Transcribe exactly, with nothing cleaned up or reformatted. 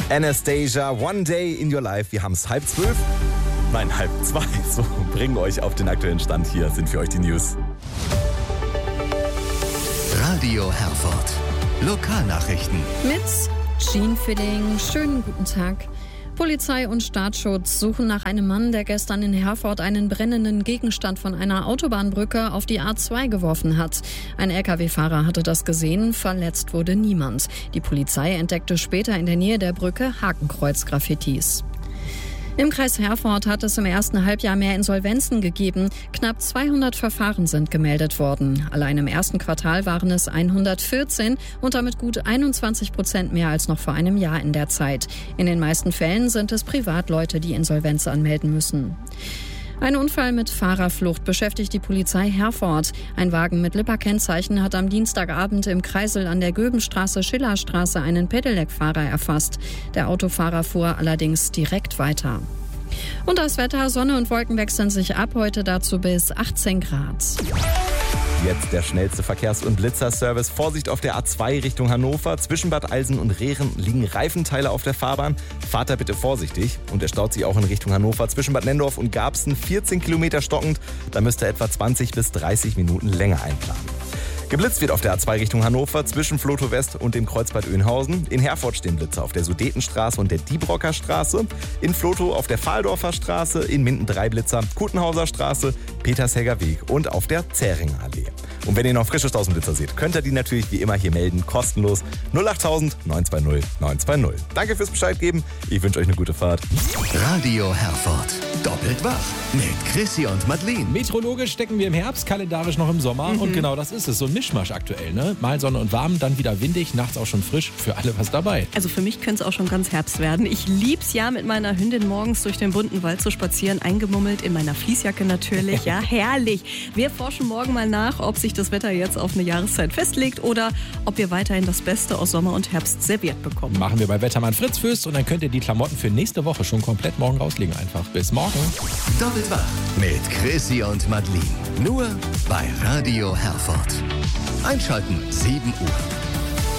Anastasia, One Day in Your Life. Wir haben es halb zwölf. Nein, halb zwei. So, bringen euch auf den aktuellen Stand. Hier sind für euch die News. Radio Herford. Lokalnachrichten. Mit Jean Fidding. Schönen guten Tag. Polizei und Staatsschutz suchen nach einem Mann, der gestern in Herford einen brennenden Gegenstand von einer Autobahnbrücke auf die A zwei geworfen hat. Ein L K W-Fahrer hatte das gesehen, verletzt wurde niemand. Die Polizei entdeckte später in der Nähe der Brücke Hakenkreuz-Graffitis. Im Kreis Herford hat es im ersten Halbjahr mehr Insolvenzen gegeben. Knapp zweihundert Verfahren sind gemeldet worden. Allein im ersten Quartal waren es hundertvierzehn und damit gut einundzwanzig Prozent mehr als noch vor einem Jahr in der Zeit. In den meisten Fällen sind es Privatleute, die Insolvenz anmelden müssen. Ein Unfall mit Fahrerflucht beschäftigt die Polizei Herford. Ein Wagen mit Lipper-Kennzeichen hat am Dienstagabend im Kreisel an der Göbenstraße-Schillerstraße einen Pedelec-Fahrer erfasst. Der Autofahrer fuhr allerdings direkt weiter. Und das Wetter, Sonne und Wolken wechseln sich ab, heute dazu bis achtzehn Grad. Jetzt der schnellste Verkehrs- und Blitzerservice. Vorsicht auf der A zwei Richtung Hannover. Zwischen Bad Eilsen und Rehren liegen Reifenteile auf der Fahrbahn. Fahrt da bitte vorsichtig. Und er staut sich auch in Richtung Hannover. Zwischen Bad Nendorf und Garbsen vierzehn Kilometer stockend. Da müsst ihr etwa zwanzig bis dreißig Minuten länger einplanen. Geblitzt wird auf der A zwei Richtung Hannover zwischen Floto West und dem Kreuzbad Oeynhausen. In Herford stehen Blitzer auf der Sudetenstraße und der Diebrocker Straße. In Floto auf der Fahldorfer Straße, in Minden drei Blitzer, Kutenhauser Straße, Petershegger Weg und auf der Zähringer Allee. Und wenn ihr noch frische Stausenblitzer seht, könnt ihr die natürlich wie immer hier melden, kostenlos null acht tausend neun zwei null neun zwei null. Danke fürs Bescheid geben, ich wünsche euch eine gute Fahrt. Radio Herford. Doppelt wach mit Chrissy und Madeleine. Meteorologisch stecken wir im Herbst, kalendarisch noch im Sommer. Mhm. Und genau das ist es, so ein Mischmasch aktuell. Ne? Mal Sonne und warm, dann wieder windig, nachts auch schon frisch. Für alle was dabei. Also für mich könnte es auch schon ganz Herbst werden. Ich lieb's ja, mit meiner Hündin morgens durch den bunten Wald zu spazieren, eingemummelt in meiner Fließjacke natürlich. Ja, herrlich. Wir forschen morgen mal nach, ob sich das Wetter jetzt auf eine Jahreszeit festlegt oder ob wir weiterhin das Beste aus Sommer und Herbst serviert bekommen. Machen wir bei Wettermann Fritz Fürst und dann könnt ihr die Klamotten für nächste Woche schon komplett morgen rauslegen einfach. Bis morgen. Doppelt wach mit Chrissy und Madeleine. Nur bei Radio Herford. Einschalten sieben Uhr.